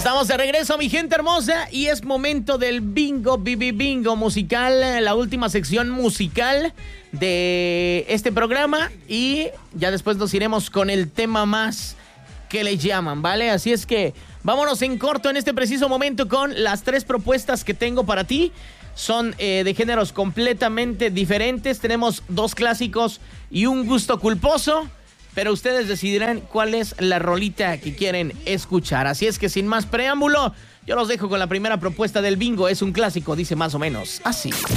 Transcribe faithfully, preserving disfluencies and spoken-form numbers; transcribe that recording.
Estamos de regreso, mi gente hermosa, y es momento del bingo, bibi bingo musical, la última sección musical de este programa, y ya después nos iremos con el tema más que le llaman, ¿vale? Así es que vámonos en corto en este preciso momento con las tres propuestas que tengo para ti. Son eh, de géneros completamente diferentes. Tenemos dos clásicos y un gusto culposo, pero ustedes decidirán cuál es la rolita que quieren escuchar. Así es que sin más preámbulo, yo los dejo con la primera propuesta del bingo. Es un clásico, dice más o menos así.